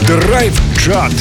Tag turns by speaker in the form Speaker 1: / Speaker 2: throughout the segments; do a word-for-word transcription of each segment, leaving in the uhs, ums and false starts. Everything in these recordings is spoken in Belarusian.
Speaker 1: Драйв-чат.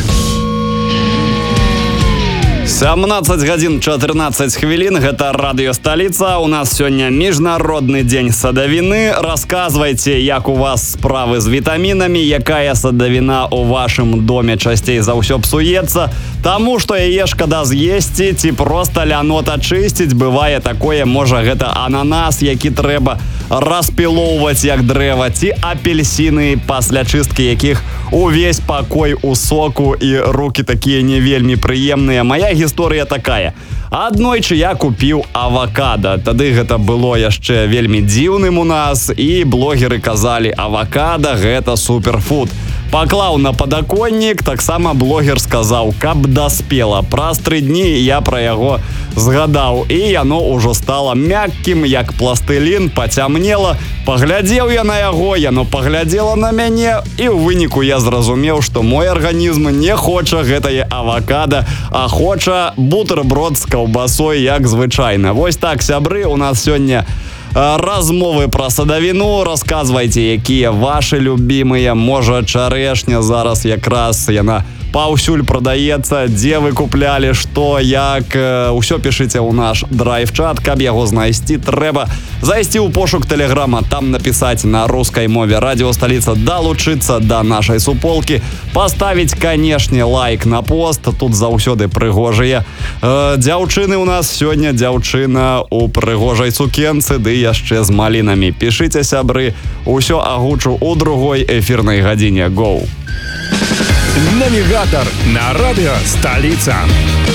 Speaker 2: семнадцать гадзін чатырнаццаць хвілін, гэта радыё Сталіца. У нас сёння міжнародны дзень садавіны. Расказвайце, як у вас справы з вітамінамі, якая садавіна у вашым доме часцей за ўсё псуецца, таму што яе шкада з'есці ці проста лянот ачысціць. Бывае такое, можа гэта ананас, які трэба распілоўваць як дрэва, ці апельсіны, пасля чысткі якіх увесь пакой у соку і рукі такія не вельмі прыемныя. Мая гісторыя такая. Аднойчы я купіў авакада. Тады гэта было яшчэ вельмі дзіўным у нас, і блогеры казалі: авакада гэта суперфуд. Паклаў на падаконнік, таксама блогер сказаў, каб даспела. Праз тры дні я пра яго згадаў, і яно ўжо стала мяккім, як пластылін, пацямнела. Паглядзеў я на яго, яно паглядзела на мяне, і ў выніку я зразумеў, што мой арганізм не хоча гэтае авакада, а хоча бутэрброд з каўбасой, як звычайна. Вось так, сябры, у нас сёння размовы пра садавіну. Расказвайце, якія вашы любімыя. Можа, чарэшня зараз якраз яна паўсюль прадаецца, дзе вы куплялі, што, як. Усё пішыце ў наш драйв-чат. Каб яго знайсці, трэба зайсці ў пошук тэлеграма, там напісаць на рускай мове радіо Сталіца, далучыцца да нашай суполкі, паставіць, канешне, лайк на пост. Тут заўсёды прыгожыя э, дзяўчыны. У нас сёння дзяўчына у прыгожай сукенцы, ды яшчэ з малінамі. Пішыце, сябры, усё агучу у другой эфірнай гадзіне. Гоу!
Speaker 1: Навігатор на радіо Сталіца.